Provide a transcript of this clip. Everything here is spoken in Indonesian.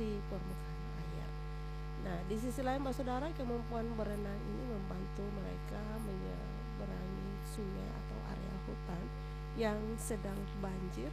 di permukaan air. Nah, di sisi lain Mbak Saudara, kemampuan berenang ini membantu mereka menyeberangi sungai atau area hutan yang sedang banjir